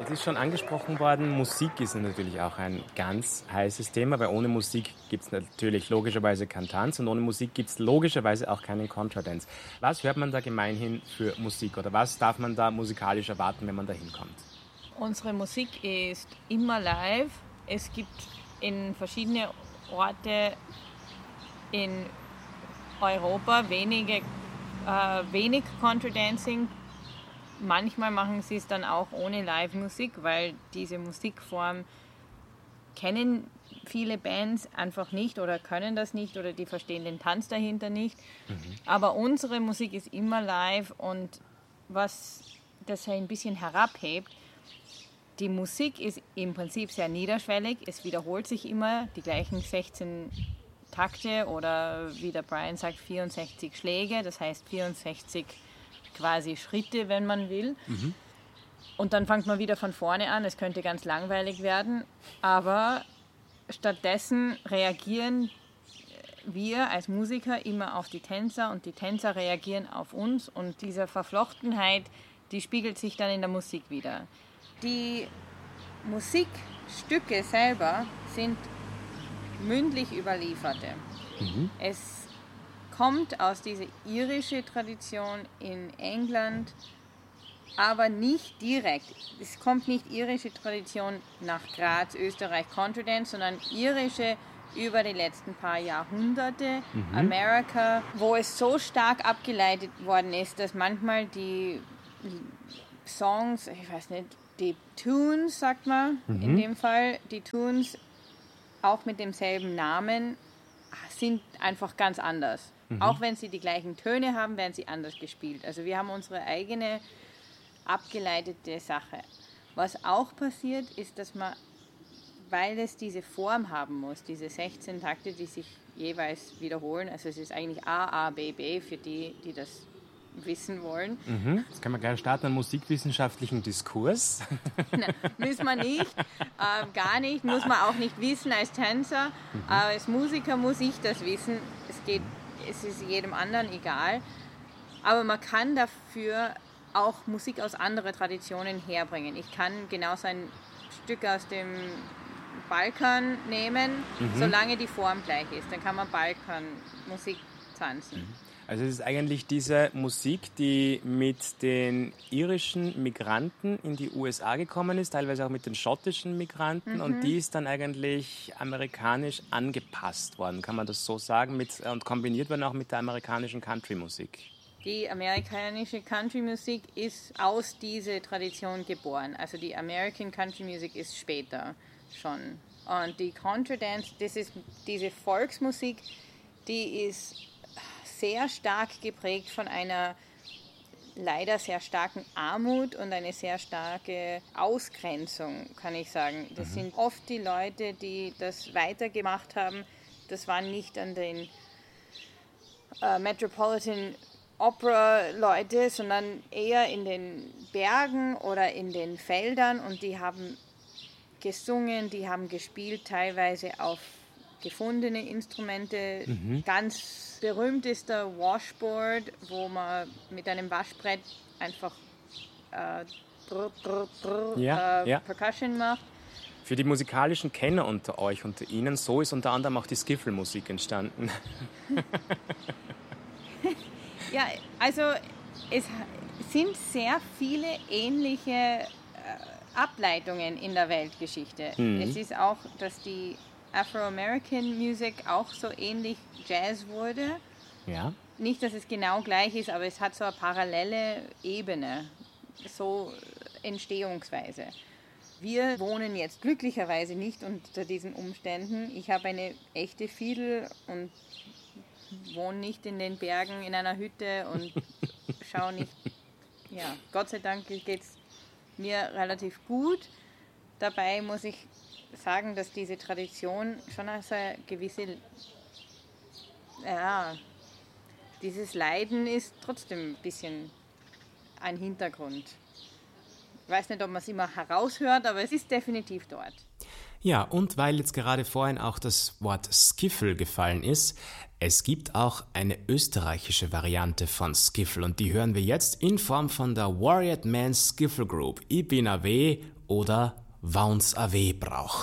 Es ist schon angesprochen worden, Musik ist natürlich auch ein ganz heißes Thema, weil ohne Musik gibt es natürlich logischerweise keinen Tanz und ohne Musik gibt es logischerweise auch keinen Contra-Dance. Was hört man da gemeinhin für Musik oder was darf man da musikalisch erwarten, wenn man da hinkommt? Unsere Musik ist immer live. Es gibt in verschiedene Orte in Europa wenig Contra-Dancing. Manchmal machen sie es dann auch ohne Live-Musik, weil diese Musikform kennen viele Bands einfach nicht oder können das nicht oder die verstehen den Tanz dahinter nicht. Aber unsere Musik ist immer live und was das ein bisschen herabhebt, die Musik ist im Prinzip sehr niederschwellig, es wiederholt sich immer die gleichen 16 Takte oder wie der Brian sagt, 64 Schläge, das heißt 64 quasi Schritte, wenn man will. Und dann fängt man wieder von vorne an, es könnte ganz langweilig werden, aber stattdessen reagieren wir als Musiker immer auf die Tänzer und die Tänzer reagieren auf uns und diese Verflochtenheit, die spiegelt sich dann in der Musik wieder. Die Musikstücke selber sind mündlich überlieferte. Es kommt aus dieser irischen Tradition in England, aber nicht direkt. Es kommt nicht irische Tradition nach Graz, Österreich, Contra-Dance, sondern irische über die letzten paar Jahrhunderte, Amerika, wo es so stark abgeleitet worden ist, dass manchmal die Songs, ich weiß nicht, die Tunes, sagt man in dem Fall, die Tunes auch mit demselben Namen sind einfach ganz anders. Auch wenn sie die gleichen Töne haben, werden sie anders gespielt. Also wir haben unsere eigene abgeleitete Sache. Was auch passiert, ist, dass man, weil es diese Form haben muss, diese 16 Takte, die sich jeweils wiederholen, also es ist eigentlich A, A, B, B für die, die das wissen wollen. Jetzt können wir gleich starten, einen musikwissenschaftlichen Diskurs. Nein, müssen wir nicht, gar nicht, muss man auch nicht wissen als Tänzer. Aber als Musiker muss ich das wissen. Es ist jedem anderen egal. Aber man kann dafür auch Musik aus anderen Traditionen herbringen. Ich kann genauso ein Stück aus dem Balkan nehmen, solange die Form gleich ist. Dann kann man Balkanmusik tanzen. Also es ist eigentlich diese Musik, die mit den irischen Migranten in die USA gekommen ist, teilweise auch mit den schottischen Migranten und die ist dann eigentlich amerikanisch angepasst worden, kann man das so sagen, und kombiniert worden auch mit der amerikanischen Country-Musik. Die amerikanische Country-Musik ist aus dieser Tradition geboren. Also die American Country-Music ist später schon. Und die Contra-Dance, das ist diese Volksmusik, die ist sehr stark geprägt von einer leider sehr starken Armut und eine sehr starke Ausgrenzung, kann ich sagen. Das sind oft die Leute, die das weitergemacht haben. Das waren nicht an den Metropolitan Opera Leute, sondern eher in den Bergen oder in den Feldern und die haben gesungen, die haben gespielt, teilweise auf gefundene Instrumente. Ganz berühmt ist der Washboard, wo man mit einem Waschbrett einfach Percussion macht. Für die musikalischen Kenner unter euch, unter Ihnen, so ist unter anderem auch die Skiffle-Musik entstanden. Ja, also es sind sehr viele ähnliche Ableitungen in der Weltgeschichte. Es ist auch, dass die Afro-American Music auch so ähnlich Jazz wurde. Ja. Nicht, dass es genau gleich ist, aber es hat so eine parallele Ebene, so Entstehungsweise. Wir wohnen jetzt glücklicherweise nicht unter diesen Umständen. Ich habe eine echte Fiedel und wohne nicht in den Bergen in einer Hütte und schaue nicht. Ja, Gott sei Dank geht es mir relativ gut. Dabei muss ich sagen, dass diese Tradition schon als eine gewisse, dieses Leiden ist trotzdem ein bisschen ein Hintergrund. Ich weiß nicht, ob man es immer heraushört, aber es ist definitiv dort. Ja, und weil jetzt gerade vorhin auch das Wort Skiffle gefallen ist, Es gibt auch eine österreichische Variante von Skiffle und die hören wir jetzt in Form von der Warrior Man Skiffle Group. Ich bin AW oder Wauns AW braucht.